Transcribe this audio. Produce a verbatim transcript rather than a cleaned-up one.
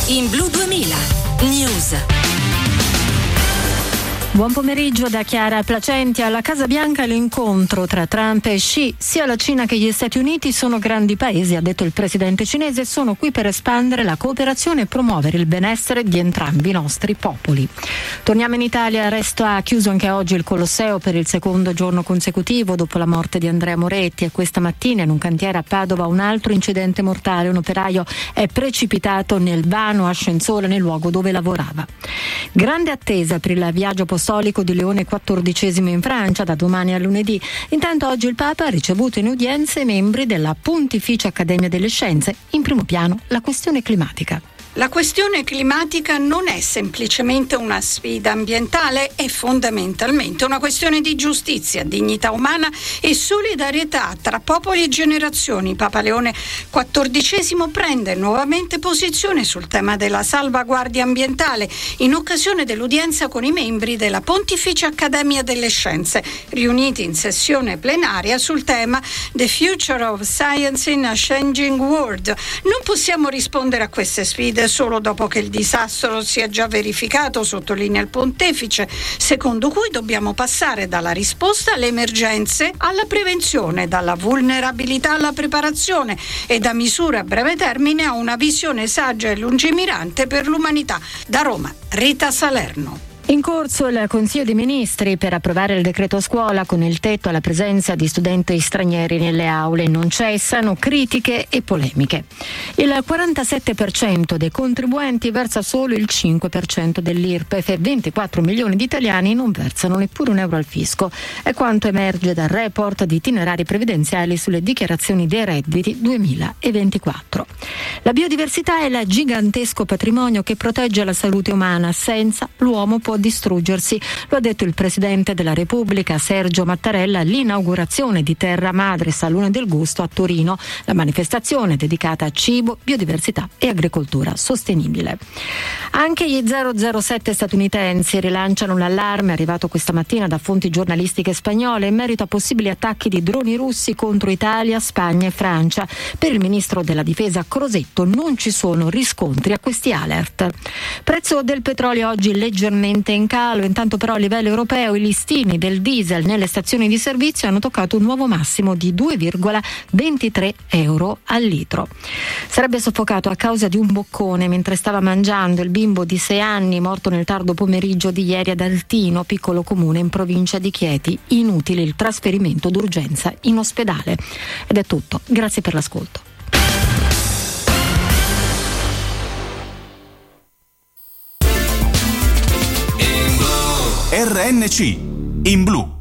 In Blu duemila News. Buon pomeriggio da Chiara Placenti. Alla Casa Bianca l'incontro tra Trump e Xi. Sia la Cina che gli Stati Uniti sono grandi paesi, ha detto il presidente cinese, e sono qui per espandere la cooperazione e promuovere il benessere di entrambi i nostri popoli. Torniamo in Italia, resta chiuso anche oggi il Colosseo per il secondo giorno consecutivo dopo la morte di Andrea Moretti, e questa mattina in un cantiere a Padova un altro incidente mortale. Un operaio è precipitato nel vano ascensore nel luogo dove lavorava. Grande attesa per il viaggio apostolico di Leone quattordicesimo in Francia da domani a lunedì. Intanto oggi il Papa ha ricevuto in udienza i membri della Pontificia Accademia delle Scienze. In primo piano la questione climatica. La questione climatica non è semplicemente una sfida ambientale, è fondamentalmente una questione di giustizia, dignità umana e solidarietà tra popoli e generazioni. Papa Leone quattordicesimo prende nuovamente posizione sul tema della salvaguardia ambientale in occasione dell'udienza con i membri della Pontificia Accademia delle Scienze, riuniti in sessione plenaria sul tema The Future of Science in a Changing World. Non possiamo rispondere a queste sfide solo dopo che il disastro si è già verificato, sottolinea il pontefice, secondo cui dobbiamo passare dalla risposta alle emergenze alla prevenzione, dalla vulnerabilità alla preparazione e da misure a breve termine a una visione saggia e lungimirante per l'umanità. Da Roma, Rita Salerno. In corso il Consiglio dei Ministri per approvare il decreto scuola con il tetto alla presenza di studenti stranieri nelle aule. Non cessano critiche e polemiche. Il quarantasette per cento dei contribuenti versa solo il cinque per cento dell'I R P E F e ventiquattro milioni di italiani non versano neppure un euro al fisco. È quanto emerge dal report di itinerari previdenziali sulle dichiarazioni dei redditi duemilaventiquattro. La biodiversità è il gigantesco patrimonio che protegge la salute umana. Senza l'uomo può distruggersi, lo ha detto il Presidente della Repubblica Sergio Mattarella all'inaugurazione di Terra Madre Salone del Gusto a Torino, la manifestazione dedicata a cibo, biodiversità e agricoltura sostenibile. Anche gli zero zero sette statunitensi rilanciano l'allarme arrivato questa mattina da fonti giornalistiche spagnole in merito a possibili attacchi di droni russi contro Italia, Spagna e Francia. Per il ministro della Difesa Crosetto non ci sono riscontri a questi alert. Prezzo del petrolio oggi leggermente in calo, intanto però a livello europeo i listini del diesel nelle stazioni di servizio hanno toccato un nuovo massimo di due virgola ventitré euro al litro. Sarebbe soffocato a causa di un boccone mentre stava mangiando il bimbo di sei anni morto nel tardo pomeriggio di ieri ad Altino, piccolo comune in provincia di Chieti. Inutile il trasferimento d'urgenza in ospedale. Ed è tutto, grazie per l'ascolto. R N C in blu.